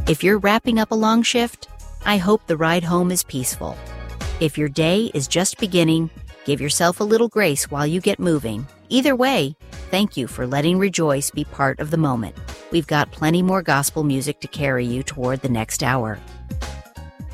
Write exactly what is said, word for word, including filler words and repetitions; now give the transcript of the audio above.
If you're wrapping up a long shift, I hope the ride home is peaceful. If your day is just beginning, give yourself a little grace while you get moving. Either way, thank you for letting Rejoice be part of the moment. We've got plenty more gospel music to carry you toward the next hour.